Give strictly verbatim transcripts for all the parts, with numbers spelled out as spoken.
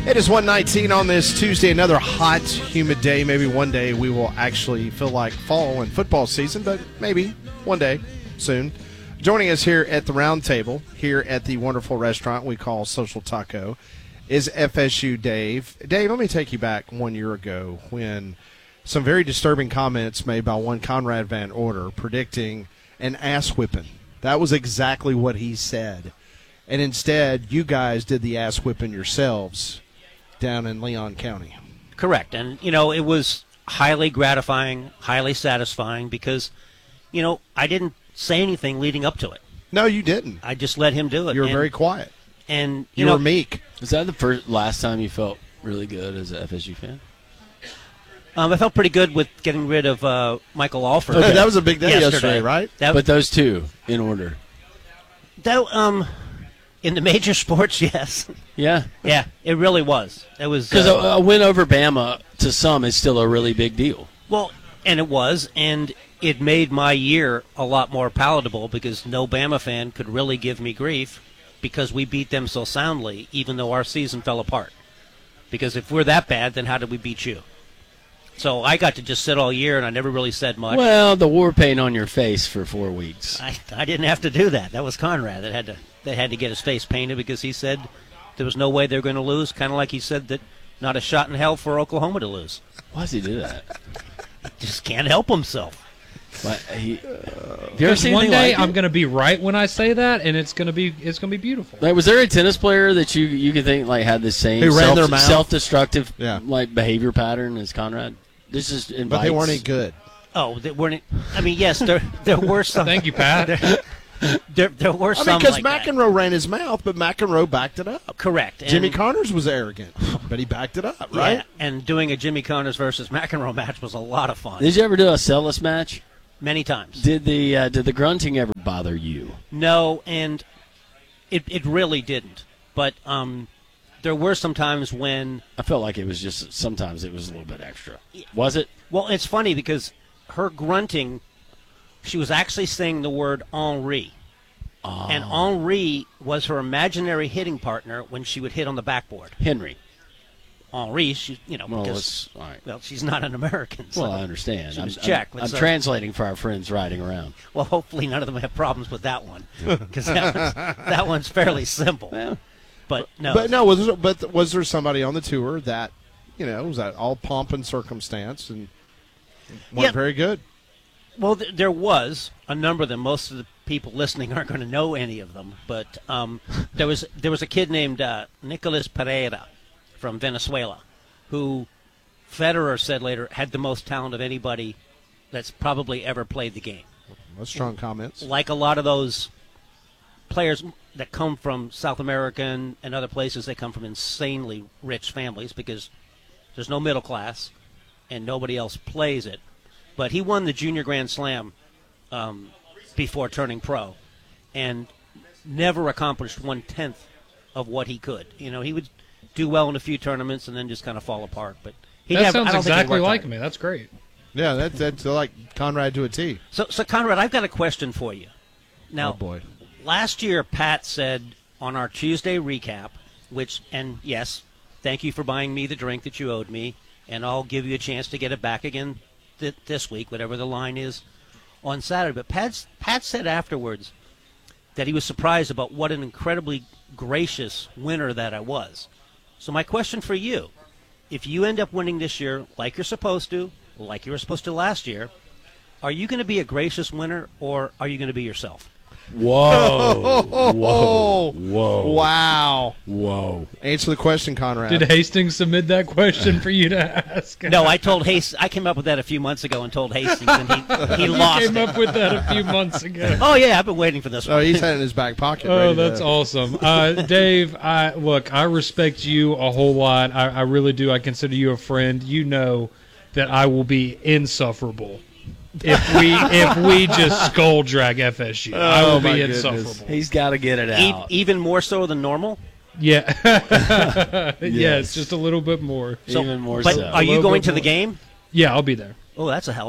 It is one nineteen on this Tuesday, another hot, humid day. Maybe one day we will actually feel like fall and football season, but maybe one day soon. Joining us here at the round table, here at the wonderful restaurant we call Social Taco, is F S U Dave. Dave, let me take you back one year ago when some very disturbing comments made by one Conrad Van Order predicting an ass whipping. That was exactly what he said. And instead, you guys did the ass whipping yourselves down in Leon County. Correct. And, you know, it was highly gratifying, highly satisfying because, you know, I didn't say anything leading up to it. No, you didn't. I just let him do it. You were and, very quiet. And, you, you know, were meek. Was that the first last time you felt really good as an F S U fan? Um, I felt pretty good with getting rid of uh, Michael Alford. Okay, that was a big day yesterday, yesterday right? That, but those two in order. That, um, in the major sports, yes. Yeah. Yeah, it really was. It was Because uh, a, a win over Bama to some is still a really big deal. Well, and it was, and it made my year a lot more palatable because no Bama fan could really give me grief because we beat them so soundly, even though our season fell apart. Because if we're that bad, then how did we beat you? So I got to just sit all year, and I never really said much. Well, the war paint on your face for four weeks. I, I didn't have to do that. That was Conrad that had to that had to get his face painted because he said there was no way they were going to lose, kind of like he said that not a shot in hell for Oklahoma to lose. Why does he do that? He just can't help himself. What, he, have you ever seen one anything day like I'm it? going to be right when I say that, and it's going to be it's going to be beautiful. Like, was there a tennis player that you you could think like had the same Who ran self, their mouth? self-destructive Yeah. like behavior pattern as Conrad? This is invites. But they weren't any good. Oh, they weren't. I mean, yes, there there were some. Thank you, Pat. There, there, there were I mean, some because like that. McEnroe ran his mouth, but McEnroe backed it up. Correct. And, Jimmy Connors was arrogant, but he backed it up, right? Yeah, and doing a Jimmy Connors versus McEnroe match was a lot of fun. Did you ever do a sellless match? Many times. Did the uh, did the grunting ever bother you? No, and it it really didn't. But um, there were some times when. I felt like it was just sometimes it was a little bit extra. Was it? Well, it's funny because her grunting, she was actually saying the word Henri. Oh. And Henri was her imaginary hitting partner when she would hit on the backboard. Henry. Henri, she, you know, Well, because let's- all right. well, she's not an American. So, Well, I understand. She I'm, was I'm- Czech. I'm, so- translating for our friends riding around. Well, hopefully none of them have problems with that one because that, one's- that one's fairly simple. Well, But no, But no, was there, but was there somebody on the tour that, you know, was that all pomp and circumstance and weren't Yeah. very good? well, th- there was a number of them. Most of the people listening aren't going to know any of them, but um, there was there was a kid named uh, Nicolas Pereira from Venezuela, who Federer said later had the most talent of anybody that's probably ever played the game. That's strong comments. Like a lot of those players that come from South America and, and other places, they come from insanely rich families because there's no middle class and nobody else plays it. But he won the Junior Grand Slam um, before turning pro and never accomplished one-tenth of what he could. You know, he would do well in a few tournaments and then just kind of fall apart. But he That never, sounds I don't think he exactly worked like hard. me. That's great. Yeah, that, that's like Conrad to a T. So, so Conrad, I've got a question for you. Now, Oh, boy. last year, Pat said on our Tuesday recap, which, and yes, thank you for buying me the drink that you owed me, and I'll give you a chance to get it back again th- this week, whatever the line is, on Saturday. But Pat, Pat said afterwards that he was surprised about what an incredibly gracious winner that I was. So my question for you, if you end up winning this year like you're supposed to, like you were supposed to last year, are you going to be a gracious winner or are you going to be yourself? whoa, whoa, whoa, Wow. whoa! Answer the question, Conrad. Did Hastings submit that question for you to ask? No, I told Hastings. I came up with that a few months ago and told Hastings, and he he lost came it. up with that a few months ago. Oh yeah, I've been waiting for this Oh, one. he's had it in his back pocket. Oh, ready that's to, awesome. Uh, Dave, I look, I respect you a whole lot. I, I really do. I consider you a friend. You know that I will be insufferable if we if we just skull drag F S U. I Oh, will my be goodness. insufferable. He's got to get it E- out. even more so than normal. Yeah. yes. Yes. just a little bit more. So, Even more but so. are you little going bit to the more. game? Yeah, I'll be there. Oh, that's a help.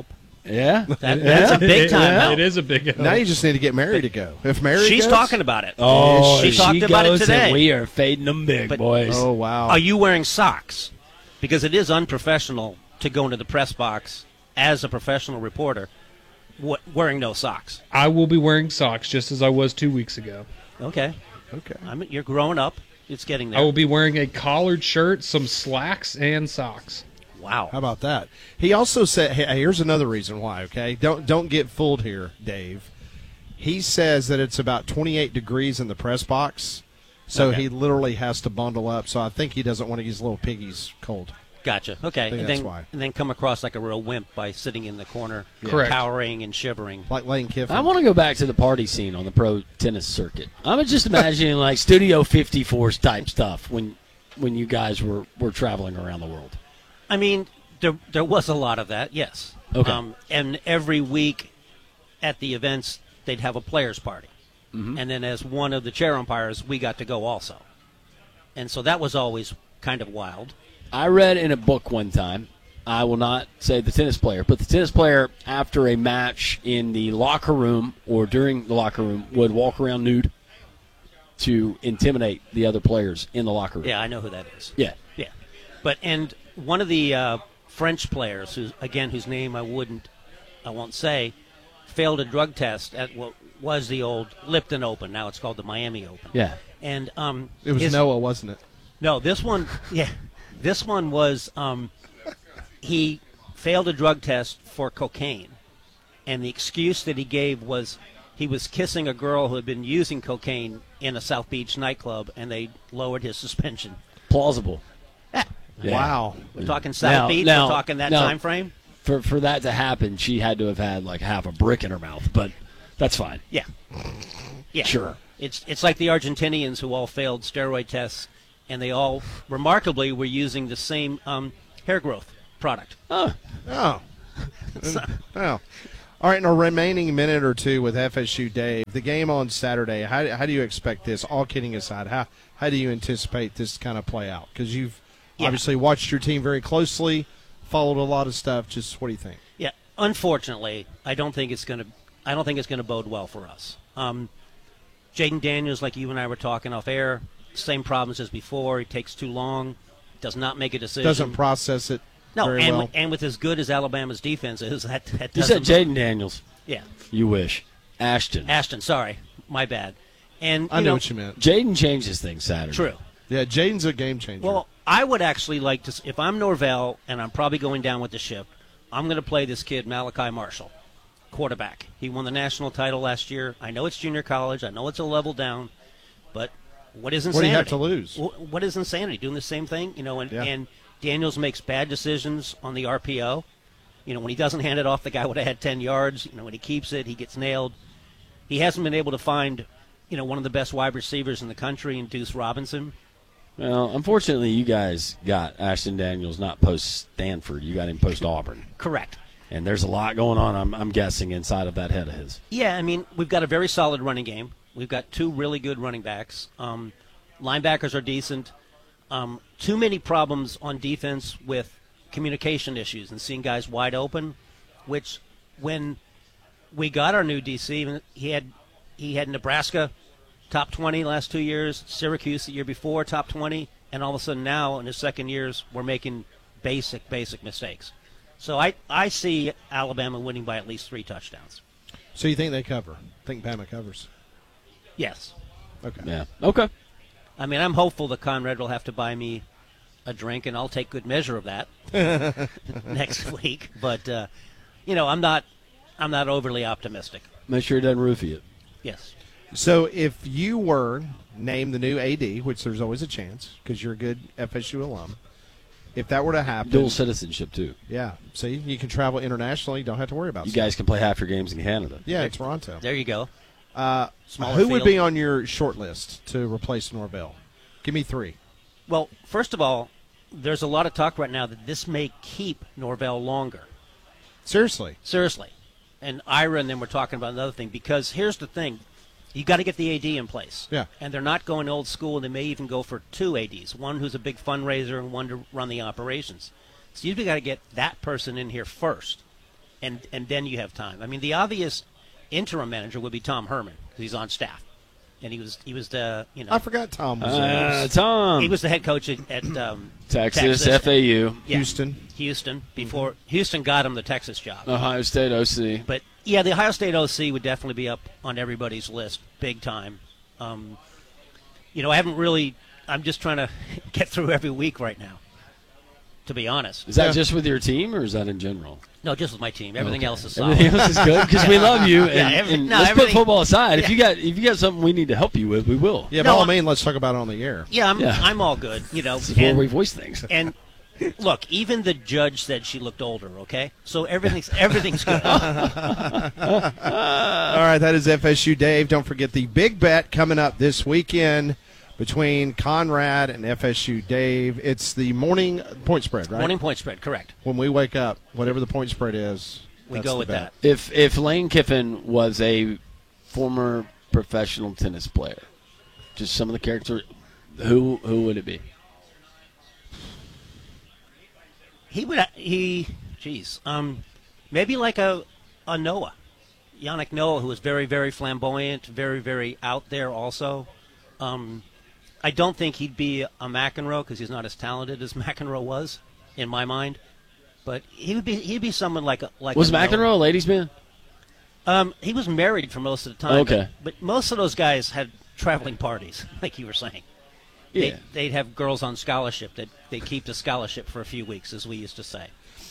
Yeah. That, that's a big time It- help. It is a big help. Now you just need to get Mary to go. If Mary She's goes- talking about it. Oh, she, she talked about it goes, today. and we are fading them big, But- boys. Oh, wow. Are you wearing socks? Because it is unprofessional to go into the press box as a professional reporter w- wearing no socks. I will be wearing socks just as I was two weeks ago. Okay. Okay. I mean, you're growing up. It's getting there. I will be wearing a collared shirt, some slacks, and socks. Wow. How about that? He also said, hey, here's another reason why, okay? Don't don't get fooled here, Dave. He says that it's about twenty-eight degrees in the press box, so Okay. he literally has to bundle up. So I think he doesn't want to use little piggies cold. Gotcha. Okay. think And that's then, why. and then come across like a real wimp by sitting in the corner, Correct. cowering and shivering. Like Lane Kiffin. I want to go back to the party scene on the pro tennis circuit. I'm just imagining like Studio fifty-four type stuff when when you guys were, were traveling around the world. I mean, there there was a lot of that, yes. Okay. Um, and every week at the events, they'd have a players' party. Mm-hmm. And then as one of the chair umpires, we got to go also. And so that was always kind of wild. I read in a book one time, I will not say the tennis player, but the tennis player after a match in the locker room or during the locker room would walk around nude to intimidate the other players in the locker room. Yeah, I know who that is. Yeah. Yeah. But, and one of the uh, French players, who's again, whose name I wouldn't, I won't say, failed a drug test at what was the old Lipton Open. Now it's called the Miami Open. Yeah. And um, It was his- Noah, wasn't it? No, this one, yeah, this one was um, he failed a drug test for cocaine, and the excuse that he gave was he was kissing a girl who had been using cocaine in a South Beach nightclub, and they lowered his suspension. Plausible. Yeah. Yeah. Wow. We're talking South Now- Beach. now- we're talking that now- time frame. For for that to happen, she had to have had like half a brick in her mouth, but that's fine. Yeah, yeah. Sure. It's it's like the Argentinians who all failed steroid tests, and they all remarkably were using the same um, hair growth product. Oh, Oh. oh. All right, in a remaining minute or two with F S U Dave, the game on Saturday, how, how do you expect this, all kidding aside, how, how do you anticipate this kind of play out? Because you've Yeah. obviously watched your team very closely, followed a lot of stuff. Just what do you think? Yeah, unfortunately, I don't think it's going to. I don't think it's going to bode well for us. Um, Jaden Daniels, like you and I were talking off air, same problems as before. He takes too long, does not make a decision. Doesn't process it no, very and well. and with as good as Alabama's defense is, that, that you said doesn't. Jaden Daniels. Yeah, You wish. Ashton. Ashton. Sorry, my bad. And I you know know, what you meant. Jaden changes things Saturday. true. Yeah, Jaden's a game changer. Well, I would actually like to, if I'm Norvell and I'm probably going down with the ship, I'm going to play this kid, Malachi Marshall, quarterback. He won the national title last year. I know it's junior college. I know it's a level down, but what is insanity? What do you have to lose? Wh- What is insanity? Doing the same thing, you know, and, Yeah. and Daniels makes bad decisions on the R P O. You know, when he doesn't hand it off, the guy would have had ten yards. You know, when he keeps it, he gets nailed. He hasn't been able to find, you know, one of the best wide receivers in the country in Deuce Robinson. Well, unfortunately, you guys got Ashton Daniels not post Stanford. You got him post Auburn. Correct. And there's a lot going on, I'm, I'm guessing, inside of that head of his. Yeah, I mean, we've got a very solid running game. We've got two really good running backs. Um, linebackers are decent. Um, too many problems on defense with communication issues and seeing guys wide open, which when we got our new D C, he had he had Nebraska top twenty last two years, Syracuse the year before top twenty, and all of a sudden now in his second years we're making basic, basic mistakes. So I, I see Alabama winning by at least three touchdowns. So you think they cover? Think Bama covers? Yes. Okay. Yeah. Okay. I mean, I'm hopeful that Conrad will have to buy me a drink, and I'll take good measure of that next week. But uh, you know, I'm not, I'm not overly optimistic. Make sure he doesn't roofie it. Yes. So if you were named the new A D, which there's always a chance because you're a good F S U alum, if that were to happen, Dual citizenship, too. yeah, see, you can travel internationally. You don't have to worry about You stuff. guys can play half your games in Canada. Yeah, in Toronto. There you go. Uh, Smaller who would field. be on your short list to replace Norvell? Give me three. Well, first of all, there's a lot of talk right now that this may keep Norvell longer. Seriously. Seriously. And Ira and them were talking about another thing, because here's the thing. You got to get the A D in place. Yeah. And they're not going old school, and they may even go for two A Ds, one who's a big fundraiser and one to run the operations. So you've got to get that person in here first. and and then you have time. I mean, the obvious interim manager would be Tom Herman because he's on staff, and he was he was the you know I forgot Tom was Uh, there. Tom. he was the head coach at, at um, Texas, F A U, Yeah, Houston. Houston before Houston got him the Texas job. Ohio State O C. But yeah, the Ohio State O C would definitely be up on everybody's list, big time. Um, you know, I haven't really. I'm just trying to get through every week right now, to be honest. Is that Yeah. just with your team, or is that in general? No, just with my team. Everything else is solid. Everything else is good because we love you. And, Yeah, every- and no, let's put everything- football aside. If yeah. you got if you got something we need to help you with, we will. Yeah, No, by all I- means, let's talk about it on the air. Yeah, I'm, Yeah. I'm all good. You know, This is where and, we voice things. and look, even the judge said she looked older. Okay, so everything's everything's good. All right, that is F S U Dave. Don't forget the big bet coming up this weekend between Conrad and F S U Dave. It's the morning point spread, right? Morning point spread, correct? When we wake up, whatever the point spread is, We that's go the with bet. that. If if Lane Kiffin was a former professional tennis player, just some of the characters, who who would it be? He would he, geez, um, maybe like a a Noah, Yannick Noah, who was very very flamboyant, very very out there. Also, um, I don't think he'd be a McEnroe because he's not as talented as McEnroe was, in my mind. But he would be he'd be someone like a like Was a Noah. McEnroe a ladies' man? Um, he was married for most of the time. Okay. But, but most of those guys had traveling parties, like you were saying. Yeah. They'd, they'd have girls on scholarship that they keep the scholarship for a few weeks, as we used to say.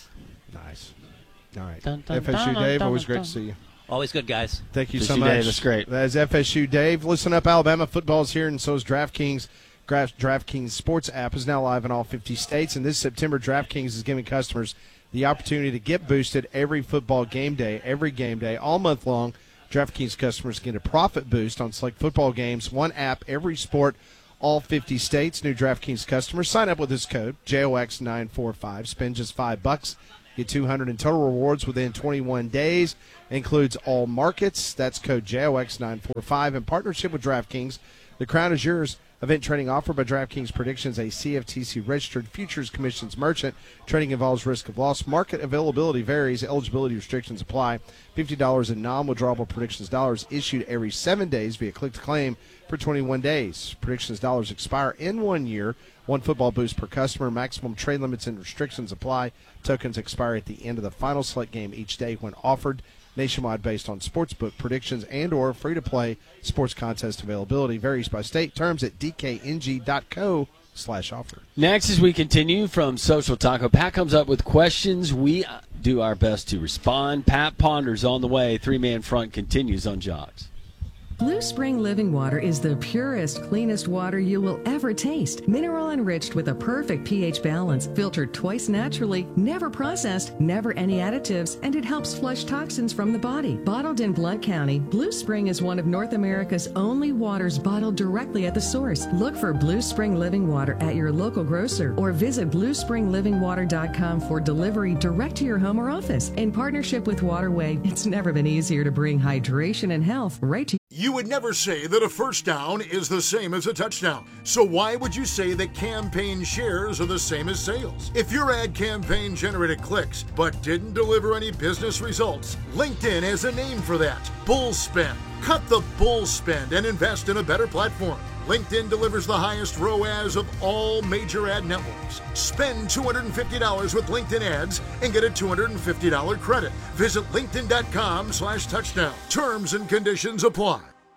Nice. All right. Dun, dun, F S U dun, Dave, dun, always dun, great dun. to see you. Always good, guys. Thank you F S so U much. Dave, that's great. That is F S U Dave. Listen up, Alabama football's here, and so is DraftKings. Gra- DraftKings Sports app is now live in all fifty states, and this September, DraftKings is giving customers the opportunity to get boosted every football game day, every game day, all month long. DraftKings customers get a profit boost on select football games, one app, every sport, all fifty states. New DraftKings customers sign up with this code J O X nine four five. Spend just five bucks. Get two hundred in total rewards within twenty-one days. Includes all markets. That's code J O X nine four five. In partnership with DraftKings, the crown is yours. Event trading offered by DraftKings Predictions, a C F T C-registered futures commissions merchant. Trading involves risk of loss. Market availability varies. Eligibility restrictions apply. fifty dollars in non-withdrawable Predictions dollars issued every seven days via click-to-claim for twenty-one days. Predictions dollars expire in one year. One football boost per customer. Maximum trade limits and restrictions apply. Tokens expire at the end of the final select game each day when offered. Nationwide based on sportsbook predictions and or free-to-play sports contest availability. Varies by state. Terms at d k n g dot co slash offer. Next, as we continue from Social Taco, Pat comes up with questions. We do our best to respond. Pat ponders on the way. Three-man front continues on Jogs. Blue Spring Living Water is the purest, cleanest water you will ever taste. Mineral enriched with a perfect pH balance, filtered twice naturally, never processed, never any additives, and it helps flush toxins from the body. Bottled in Blount County, Blue Spring is one of North America's only waters bottled directly at the source. Look for Blue Spring Living Water at your local grocer or visit blue spring living water dot com for delivery direct to your home or office. In partnership with Waterway, it's never been easier to bring hydration and health right to You would never say that a first down is the same as a touchdown. So why would you say that campaign shares are the same as sales? If your ad campaign generated clicks but didn't deliver any business results, LinkedIn has a name for that. Bull spend. Cut the bull spend and invest in a better platform. LinkedIn delivers the highest R O A S of all major ad networks. Spend two hundred fifty dollars with LinkedIn ads and get a two hundred fifty dollars credit. Visit linkedin.com slash touchdown. Terms and conditions apply.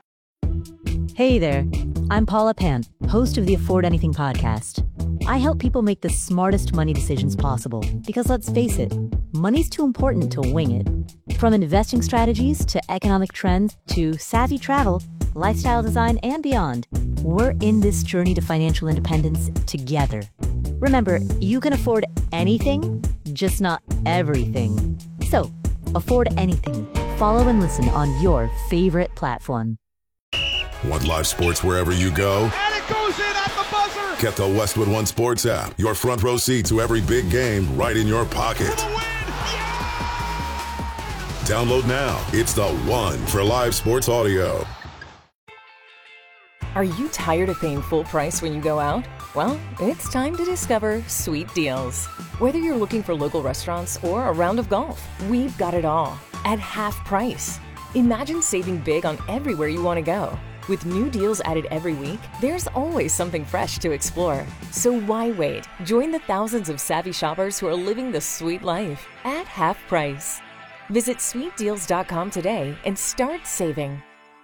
Hey there, I'm Paula Pan, host of the Afford Anything podcast. I help people make the smartest money decisions possible because let's face it, money's too important to wing it. From investing strategies to economic trends to savvy travel, lifestyle design, and beyond, we're in this journey to financial independence together. Remember, you can afford anything, just not everything. So, afford anything. Follow and listen on your favorite platform. Want live sports wherever you go? And it goes in at the buzzer! Get the Westwood One Sports app. Your front row seat to every big game right in your pocket. For the win! Yeah! Download now. It's the one for live sports audio. Are you tired of paying full price when you go out? Well, it's time to discover Sweet Deals. Whether you're looking for local restaurants or a round of golf, we've got it all at half price. Imagine saving big on everywhere you want to go. With new deals added every week, there's always something fresh to explore. So why wait? Join the thousands of savvy shoppers who are living the sweet life at half price. Visit sweet deals dot com today and start saving.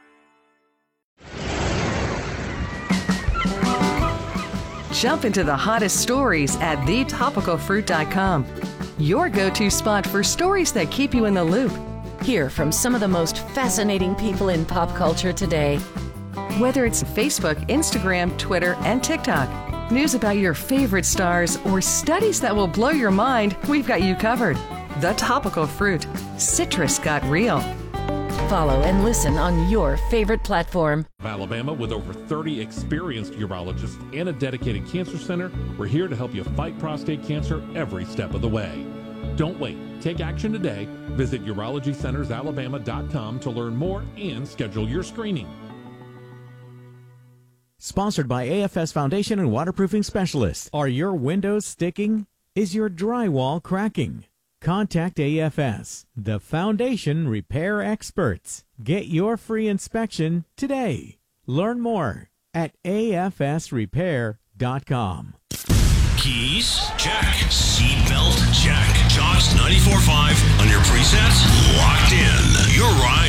Jump into the hottest stories at the topical fruit dot com. Your go-to spot for stories that keep you in the loop. Hear from some of the most fascinating people in pop culture today. Whether it's Facebook, Instagram, Twitter, and TikTok, news about your favorite stars, or studies that will blow your mind, we've got you covered. The Topical Fruit. Citrus got real. Follow and listen on your favorite platform. Alabama, with over thirty experienced urologists and a dedicated cancer center, we're here to help you fight prostate cancer every step of the way. Don't wait. Take action today. Visit urology centers alabama dot com to learn more and schedule your screening. Sponsored by A F S Foundation and Waterproofing Specialists. Are your windows sticking? Is your drywall cracking? Contact A F S, the foundation repair experts. Get your free inspection today. Learn more at A F S repair dot com. Keys? Check. Seatbelt? Check. Jock's ninety-four point five on your presets? Locked in. You're right.